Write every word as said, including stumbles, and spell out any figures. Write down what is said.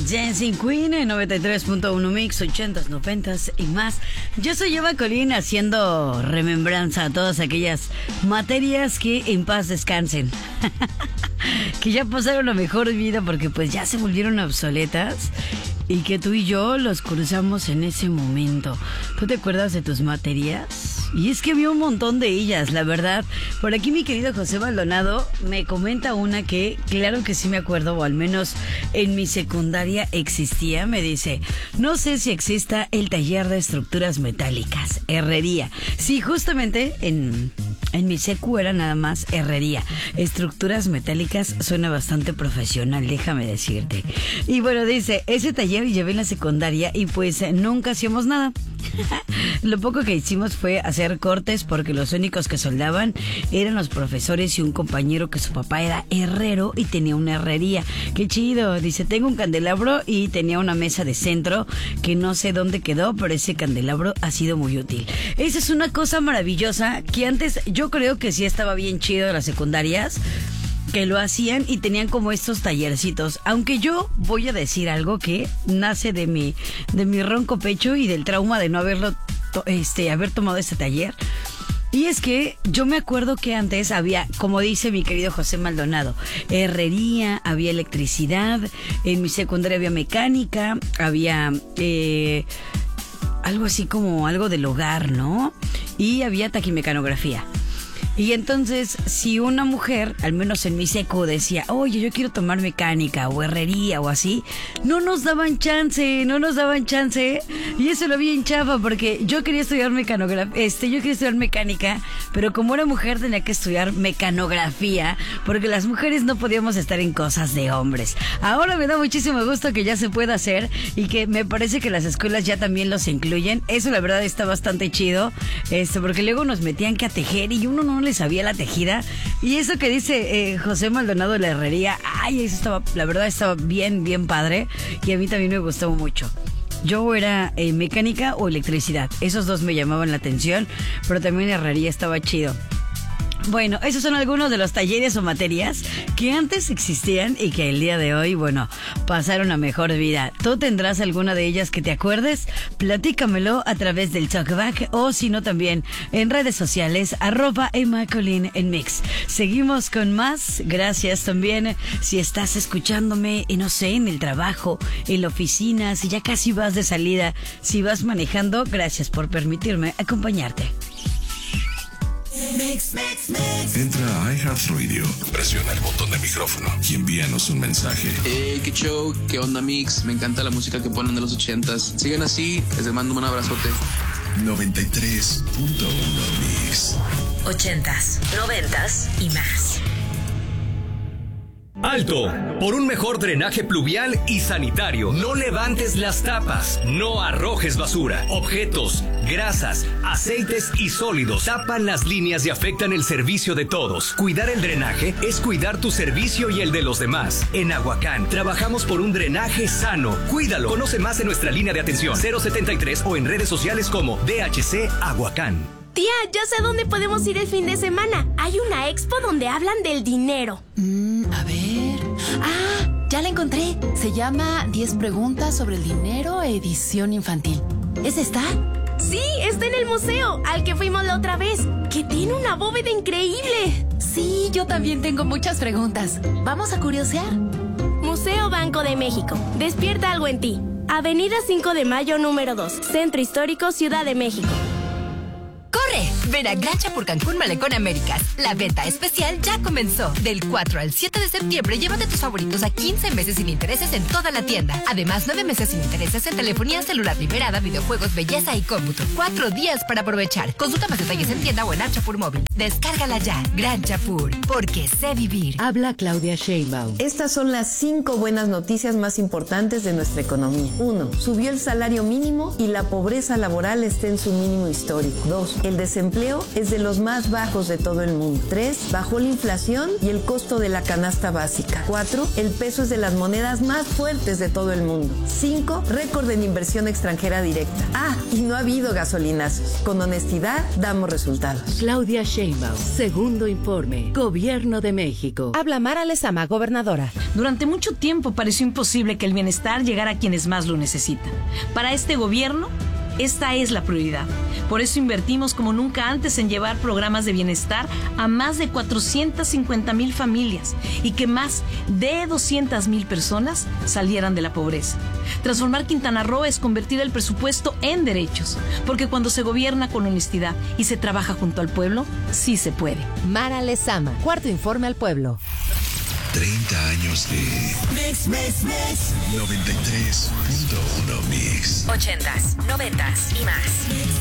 Dancing Queen en noventa y tres punto uno Mix, ochentas, noventas y más. Yo soy Eva Colín haciendo remembranza a todas aquellas materias que en paz descansen. Que ya pasaron la mejor vida porque pues ya se volvieron obsoletas y que tú y yo los cruzamos en ese momento. ¿Tú te acuerdas de tus materias? Y es que había un montón de ellas, la verdad. Por aquí mi querido José Maldonado me comenta una que claro que sí me acuerdo, o al menos en mi secundaria existía. Me dice, no sé si exista el taller de estructuras metálicas, herrería. Sí, justamente en, en mi secu era nada más herrería. Estructuras metálicas suena bastante profesional, déjame decirte. Y bueno, dice, ese taller llevé en la secundaria y pues nunca hacíamos nada. Lo poco que hicimos fue hacer cortes porque los únicos que soldaban eran los profesores y un compañero que su papá era herrero y tenía una herrería. Qué chido. Dice, tengo un candelabro y tenía una mesa de centro que no sé dónde quedó, pero ese candelabro ha sido muy útil. Esa es una cosa maravillosa que antes yo creo que sí estaba bien chido de las secundarias, que lo hacían y tenían como estos tallercitos. Aunque yo voy a decir algo que nace de mi, de mi ronco pecho y del trauma de no haberlo, to, este, haber tomado este taller. Y es que yo me acuerdo que antes había, como dice mi querido José Maldonado, herrería, había electricidad, en mi secundaria había mecánica, había eh, algo así como algo del hogar, ¿no? Y había taquimecanografía. Y entonces, si una mujer, al menos en mi secu, decía, oye, yo quiero tomar mecánica o herrería o así, no nos daban chance, no nos daban chance. Y eso lo vi en chafa porque yo quería estudiar mecanografía, este, yo quería estudiar mecánica, pero como era mujer tenía que estudiar mecanografía, porque las mujeres no podíamos estar en cosas de hombres. Ahora me da muchísimo gusto que ya se pueda hacer y que me parece que las escuelas ya también los incluyen. Eso la verdad está bastante chido, este, porque luego nos metían que a tejer y uno no le sabía la tejida. Y eso que dice eh, José Maldonado de la herrería, ay, eso estaba, la verdad estaba bien, bien padre. Y a mí también me gustó mucho. Yo era eh, mecánica o electricidad. Esos dos me llamaban la atención, pero también herrería estaba chido. Bueno, esos son algunos de los talleres o materias que antes existían y que el día de hoy, bueno, pasaron a mejor vida. ¿Tú tendrás alguna de ellas que te acuerdes? Platícamelo a través del Talkback o si no también en redes sociales, arroba Emma Colín en Mix. Seguimos con más. Gracias también si estás escuchándome, y no sé, en el trabajo, en la oficina, si ya casi vas de salida, si vas manejando, gracias por permitirme acompañarte. Mix, mix, mix. Entra a iHeartRadio, presiona el botón de micrófono y envíanos un mensaje. Hey, qué show, qué onda Mix, me encanta la música que ponen de los ochentas. Sigan así, les mando un abrazote. noventa y tres punto uno Mix. Ochentas, noventas y más. ¡Alto! Por un mejor drenaje pluvial y sanitario. No levantes las tapas. No arrojes basura. Objetos, grasas, aceites y sólidos tapan las líneas y afectan el servicio de todos. Cuidar el drenaje es cuidar tu servicio y el de los demás. En Aguacán trabajamos por un drenaje sano. Cuídalo. Conoce más en nuestra línea de atención cero setenta y tres o en redes sociales como D H C Aguacán. Tía, ya sé dónde podemos ir el fin de semana. Hay una expo donde hablan del dinero. Mm, a ver... Ah, ya la encontré. Se llama diez preguntas sobre el dinero, edición infantil. ¿Es esta? Sí, está en el museo, al que fuimos la otra vez, que tiene una bóveda increíble. Sí, yo también tengo muchas preguntas. Vamos a curiosear. Museo Banco de México. Despierta algo en ti. Avenida cinco de Mayo, número dos. Centro Histórico, Ciudad de México. ¡Corre! Ven a Gran Chapur Cancún Malecón Américas. La venta especial ya comenzó. Del cuatro al siete de septiembre, llévate tus favoritos a quince meses sin intereses en toda la tienda. Además, nueve meses sin intereses en telefonía celular liberada, videojuegos, belleza y cómputo. Cuatro días para aprovechar. Consulta más detalles en tienda o en App Chapur Móvil. Descárgala ya. Gran Chapur, porque sé vivir. Habla Claudia Sheinbaum. Estas son las cinco buenas noticias más importantes de nuestra economía. Uno, subió el salario mínimo y la pobreza laboral está en su mínimo histórico. Dos, el desempleo desempleo es de los más bajos de todo el mundo. tres. Bajó la inflación y el costo de la canasta básica. cuatro. El peso es de las monedas más fuertes de todo el mundo. cinco. Récord en inversión extranjera directa. Ah, y no ha habido gasolinazos. Con honestidad, damos resultados. Claudia Sheinbaum, segundo informe, Gobierno de México. Habla Mara Lezama, gobernadora. Durante mucho tiempo pareció imposible que el bienestar llegara a quienes más lo necesitan. Para este gobierno, esta es la prioridad. Por eso invertimos como nunca antes en llevar programas de bienestar a más de cuatrocientas cincuenta mil familias y que más de doscientas mil personas salieran de la pobreza. Transformar Quintana Roo es convertir el presupuesto en derechos, porque cuando se gobierna con honestidad y se trabaja junto al pueblo, sí se puede. Mara Lezama, cuarto informe al pueblo. treinta años de Mix, Mix, Mix. noventa y tres punto uno Mix. ochentas, noventas y más.